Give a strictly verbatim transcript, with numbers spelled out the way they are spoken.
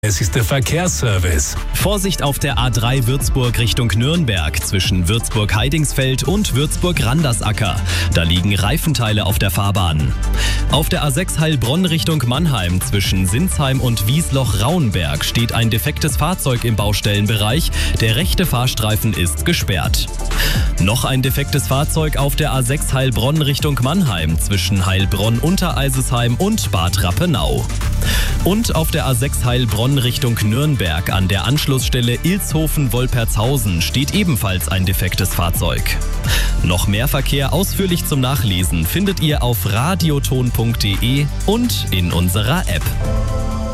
Es ist der Verkehrsservice. Vorsicht auf der A drei Würzburg Richtung Nürnberg zwischen Würzburg-Heidingsfeld und Würzburg-Randersacker. Da liegen Reifenteile auf der Fahrbahn. Auf der A sechs Heilbronn Richtung Mannheim zwischen Sinsheim und Wiesloch-Rauenberg steht ein defektes Fahrzeug im Baustellenbereich. Der rechte Fahrstreifen ist gesperrt. Noch ein defektes Fahrzeug auf der A sechs Heilbronn Richtung Mannheim zwischen Heilbronn-Untereisesheim und Bad Rappenau. Und auf der A sechs Heilbronn Richtung Nürnberg an der Anschlussstelle Ilshofen-Wolpertshausen steht ebenfalls ein defektes Fahrzeug. Noch mehr Verkehr ausführlich zum Nachlesen findet ihr auf radioton punkt de und in unserer App.